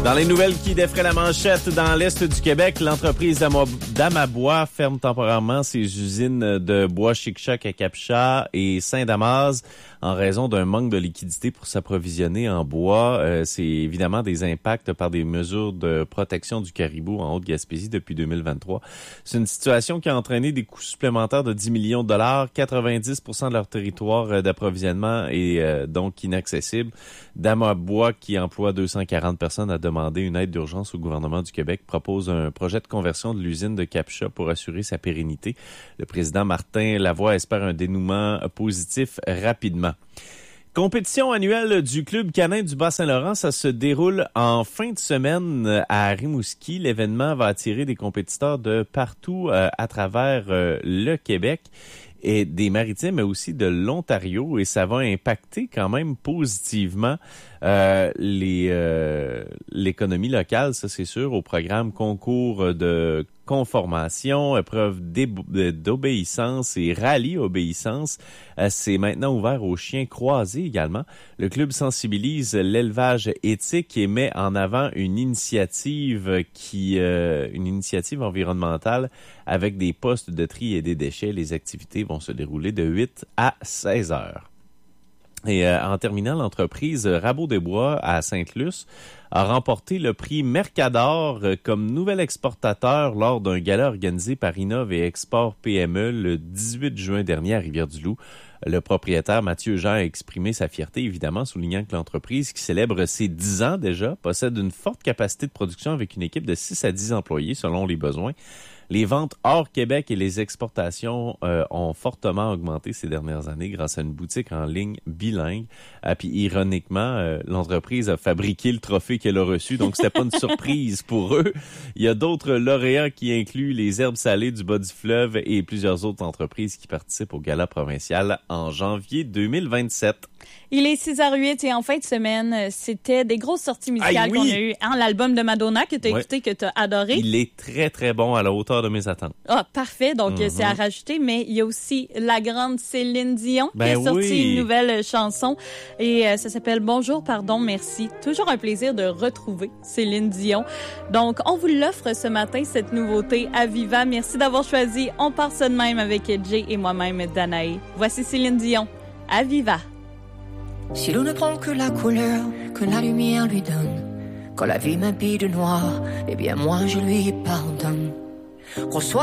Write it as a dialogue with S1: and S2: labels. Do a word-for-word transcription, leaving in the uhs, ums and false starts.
S1: Dans les nouvelles qui défraient la manchette dans l'Est du Québec, l'entreprise d'Amabois ferme temporairement ses usines de bois Chic-Choc à Cap-Chat et Saint-Damas en raison d'un manque de liquidité pour s'approvisionner en bois. Euh, c'est évidemment des impacts par des mesures de protection du caribou en Haute-Gaspésie depuis deux mille vingt-trois. C'est une situation qui a entraîné des coûts supplémentaires de dix millions de dollars. quatre-vingt-dix pour cent de leur territoire d'approvisionnement est euh, donc inaccessible. D'Amabois, qui emploie deux cent quarante personnes, a demandé une aide d'urgence au gouvernement du Québec, propose un projet de conversion de l'usine de Cap-Chat pour assurer sa pérennité. Le président Martin Lavoie espère un dénouement positif rapidement. Compétition annuelle du Club canin du Bas-Saint-Laurent, ça se déroule en fin de semaine à Rimouski. L'événement va attirer des compétiteurs de partout euh, à travers euh, le Québec et des Maritimes, mais aussi de l'Ontario, et ça va impacter quand même positivement euh, les euh, l'économie locale, ça c'est sûr, au programme concours de conformation, épreuve d'obéissance et rallye obéissance. Euh, c'est maintenant ouvert aux chiens croisés également. Le club sensibilise l'élevage éthique et met en avant une initiative qui, euh, une initiative environnementale avec des postes de tri et des déchets. Les activités vont se dérouler de huit à seize heures. Et euh, en terminant, l'entreprise Rabot des Bois à Sainte-Luce a remporté le prix Mercador comme nouvel exportateur lors d'un gala organisé par Innov et Export P M E le dix-huit juin dernier à Rivière-du-Loup. Le propriétaire Mathieu Jean a exprimé sa fierté, évidemment, soulignant que l'entreprise, qui célèbre ses dix ans déjà, possède une forte capacité de production avec une équipe de six à dix employés selon les besoins. Les ventes hors Québec et les exportations euh, ont fortement augmenté ces dernières années grâce à une boutique en ligne bilingue. Ah, puis ironiquement, euh, l'entreprise a fabriqué le trophée qu'elle a reçu, donc c'était pas une surprise pour eux. Il y a d'autres lauréats qui incluent les herbes salées du bas du fleuve et plusieurs autres entreprises qui participent au gala provincial en janvier deux mille vingt-sept.
S2: Il est six heures zéro huit et en fin de semaine, c'était des grosses sorties musicales
S1: Aïe, oui.
S2: qu'on a eues. Hein, l'album de Madonna que tu as ouais. écouté, que tu as adoré.
S1: Il est très, très bon à la hauteur de mes attentes.
S2: Ah, parfait. Donc,
S1: mm-hmm.
S2: c'est à rajouter. Mais il y a aussi la grande Céline Dion
S1: ben
S2: qui a sorti
S1: oui.
S2: une nouvelle chanson. Et euh, ça s'appelle « Bonjour, pardon, merci ». Toujours un plaisir de retrouver Céline Dion. Donc, on vous l'offre ce matin, cette nouveauté à Viva. Merci d'avoir choisi. On part ça de même avec Jay et moi-même, Danae. Voici Céline Dion à Viva.
S3: Si l'on ne prend que la couleur que la lumière lui donne, quand la vie m'habille de noir, eh bien moi je lui pardonne. Reçois